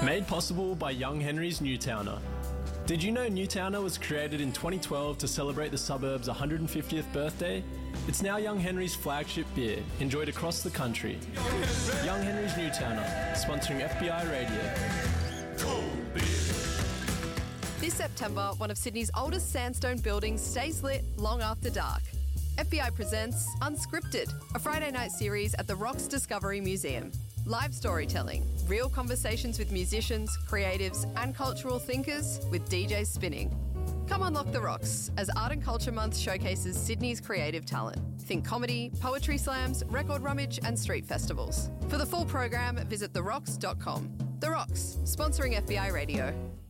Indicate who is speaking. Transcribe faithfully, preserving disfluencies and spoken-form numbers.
Speaker 1: Made possible by Young Henry's Newtowner. Did you know Newtowner was created in twenty twelve to celebrate the suburb's one hundred fiftieth birthday? It's now Young Henry's flagship beer, enjoyed across the country. Young Henry's Newtowner, sponsoring F B I Radio.
Speaker 2: Cold beer. This September, one of Sydney's oldest sandstone buildings stays lit long after dark. F B I presents Unscripted, a Friday night series at the Rocks Discovery Museum. Live storytelling, real conversations with musicians, creatives and cultural thinkers with D Js spinning. Come unlock the Rocks as Art and Culture Month showcases Sydney's creative talent. Think comedy, poetry slams, record rummage and street festivals. For the full program, visit the rocks dot com. The Rocks, sponsoring F B I Radio.